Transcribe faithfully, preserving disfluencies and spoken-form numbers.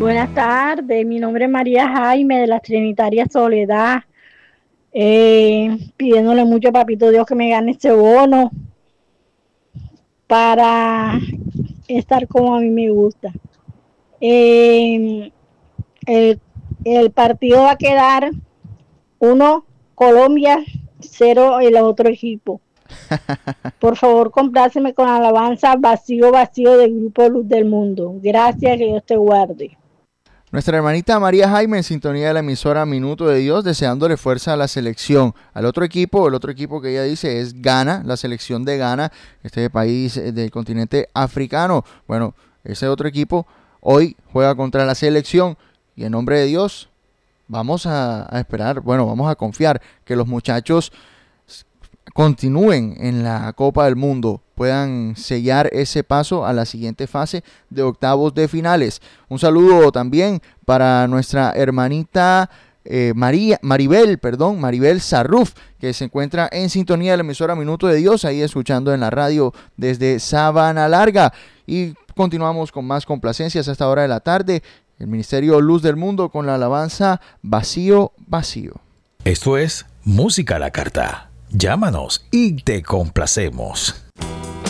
Buenas tardes, mi nombre es María Jaime de la Trinitaria Soledad, eh, pidiéndole mucho a Papito Dios que me gane ese bono para estar como a mí me gusta. Eh, el, el partido va a quedar uno Colombia, cero el otro equipo. Por favor, compláceme con alabanza vacío, vacío del grupo Luz del Mundo. Gracias, que Dios te guarde. Nuestra hermanita María Jaime en sintonía de la emisora Minuto de Dios, deseándole fuerza a la selección. Al otro equipo, el otro equipo que ella dice es Ghana, la selección de Ghana, este país del continente africano. Bueno, ese otro equipo hoy juega contra la selección y en nombre de Dios vamos a, a esperar, bueno, vamos a confiar que los muchachos continúen en la Copa del Mundo, puedan sellar ese paso a la siguiente fase de octavos de finales. Un saludo también para nuestra hermanita eh, María, Maribel, perdón, Maribel Sarruf, que se encuentra en sintonía de la emisora Minuto de Dios, ahí escuchando en la radio desde Sabana Larga. Y continuamos con más complacencias a esta hora de la tarde. El Ministerio Luz del Mundo con la alabanza Vacío, Vacío. Esto es Música a la Carta. Llámanos y te complacemos.